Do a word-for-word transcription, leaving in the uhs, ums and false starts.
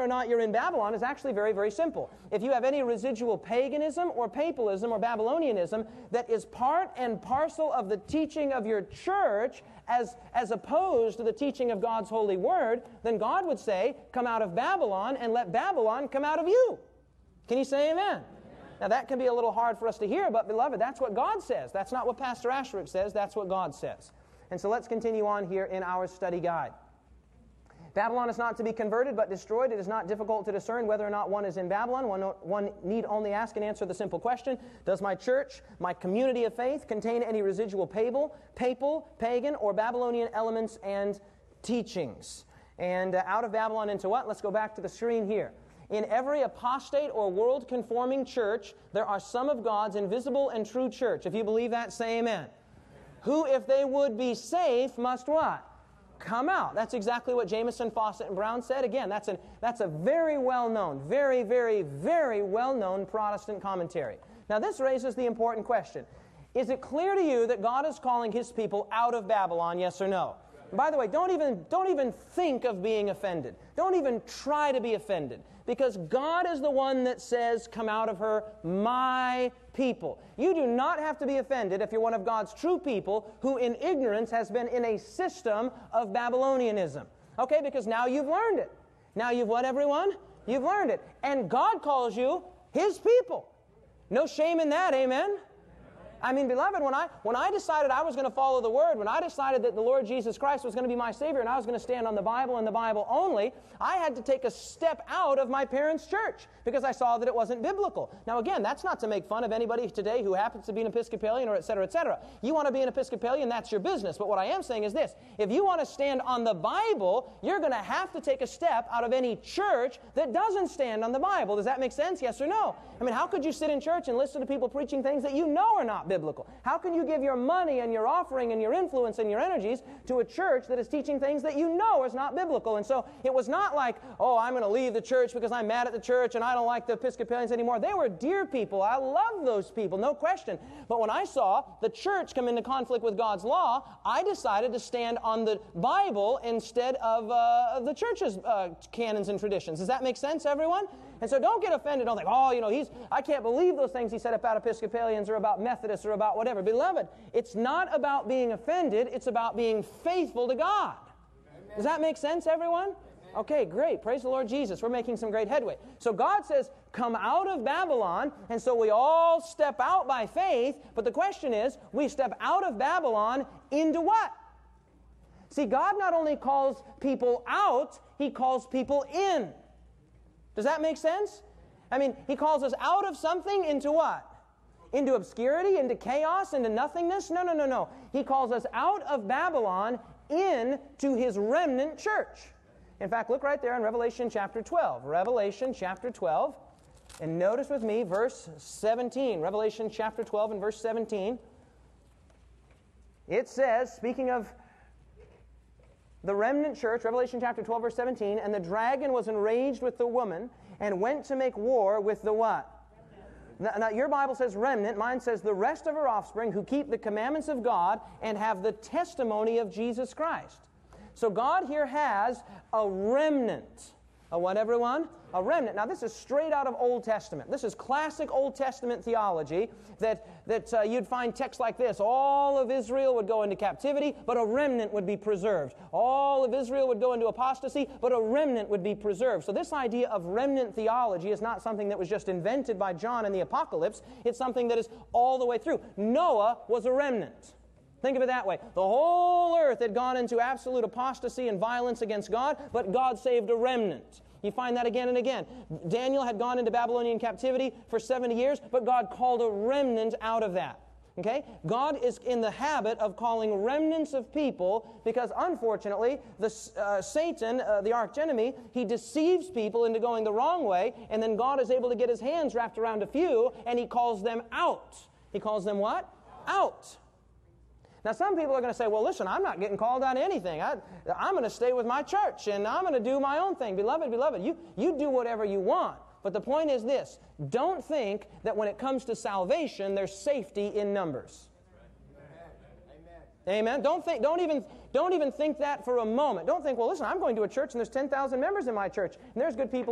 or not you're in Babylon is actually very, very simple. If you have any residual paganism or papalism or Babylonianism that is part and parcel of the teaching of your church as, as opposed to the teaching of God's holy word, then God would say, come out of Babylon and let Babylon come out of you. Can you say amen? Amen. Now that can be a little hard for us to hear, but beloved, that's what God says. That's not what Pastor Asherick says. That's what God says. And so let's continue on here in our study guide. Babylon is not to be converted but destroyed. It is not difficult to discern whether or not one is in Babylon. One, one need only ask and answer the simple question, does my church, my community of faith, contain any residual papal, papal, pagan, or Babylonian elements and teachings? And uh, out of Babylon into what? Let's go back to the screen here. In every apostate or world-conforming church, there are some of God's invisible and true church. If you believe that, say amen. Who, if they would be safe, must what? Come out. That's exactly what Jameson, Fawcett, and Brown said. Again, that's, an, that's a very well-known, very, very, very well-known Protestant commentary. Now, this raises the important question. Is it clear to you that God is calling His people out of Babylon, yes or no? By the way, don't even, don't even think of being offended. Don't even try to be offended. Because God is the one that says, come out of her, my people. You do not have to be offended if you're one of God's true people who in ignorance has been in a system of Babylonianism. Okay, because now you've learned it. Now you've what, everyone? You've learned it. And God calls you His people. No shame in that, amen? I mean, beloved, when I, when I decided I was going to follow the Word, when I decided that the Lord Jesus Christ was going to be my Savior and I was going to stand on the Bible and the Bible only, I had to take a step out of my parents' church because I saw that it wasn't biblical. Now, again, that's not to make fun of anybody today who happens to be an Episcopalian or et cetera, et cetera. You want to be an Episcopalian, that's your business. But what I am saying is this. If you want to stand on the Bible, you're going to have to take a step out of any church that doesn't stand on the Bible. Does that make sense? Yes or no? I mean, how could you sit in church and listen to people preaching things that you know are not biblical? Biblical. How can you give your money and your offering and your influence and your energies to a church that is teaching things that you know is not biblical? And so it was not like, oh, I'm going to leave the church because I'm mad at the church and I don't like the Episcopalians anymore. They were dear people. I love those people, no question. But when I saw the church come into conflict with God's law, I decided to stand on the Bible instead of uh, the church's uh, canons and traditions. Does that make sense, everyone? And so don't get offended. Don't think, oh, you know, he's, I can't believe those things he said about Episcopalians or about Methodists or about whatever. Beloved, it's not about being offended. It's about being faithful to God. Amen. Does that make sense, everyone? Amen. Okay, great. Praise the Lord Jesus. We're making some great headway. So God says, come out of Babylon. And so we all step out by faith. But the question is, we step out of Babylon into what? See, God not only calls people out, He calls people in. Does that make sense? I mean, He calls us out of something into what? Into obscurity, into chaos, into nothingness? No, no, no, no. He calls us out of Babylon into His remnant church. In fact, look right there in Revelation chapter twelve. Revelation chapter twelve. And notice with me verse seventeen. Revelation chapter twelve and verse seventeen. It says, speaking of the remnant church, Revelation chapter twelve, verse seventeen, and the dragon was enraged with the woman and went to make war with the what? Now, now, your Bible says remnant. Mine says the rest of her offspring who keep the commandments of God and have the testimony of Jesus Christ. So God here has a remnant. A what, everyone? A remnant. Now, this is straight out of Old Testament. This is classic Old Testament theology that, that uh, you'd find texts like this. All of Israel would go into captivity, but a remnant would be preserved. All of Israel would go into apostasy, but a remnant would be preserved. So this idea of remnant theology is not something that was just invented by John in the Apocalypse. It's something that is all the way through. Noah was a remnant. Think of it that way. The whole earth had gone into absolute apostasy and violence against God, but God saved a remnant. You find that again and again. Daniel had gone into Babylonian captivity for seventy years, but God called a remnant out of that. Okay? God is in the habit of calling remnants of people because, unfortunately, the, uh, Satan, uh, the archenemy, he deceives people into going the wrong way, and then God is able to get His hands wrapped around a few, and He calls them out. He calls them what? Out. Now, some people are going to say, well, listen, I'm not getting called out to anything. I, I'm going to stay with my church, and I'm going to do my own thing. Beloved, beloved, you, you do whatever you want. But the point is this. Don't think that when it comes to salvation, there's safety in numbers. Amen. Amen. Don't think, don't even, don't even think that for a moment. Don't think, well, listen, I'm going to a church, and there's ten thousand members in my church, and there's good people